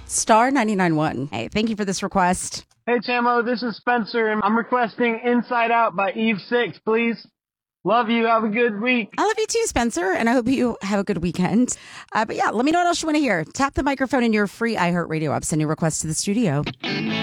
Star 99.1. Hey, thank you for this request. Hey, Chamo, this is Spencer, and I'm requesting Inside Out by Eve 6, please. Love you. Have a good week. I love you too, Spencer, and I hope you have a good weekend. But yeah, let me know what else you want to hear. Tap the microphone in your free iHeartRadio app. Send your request to the studio.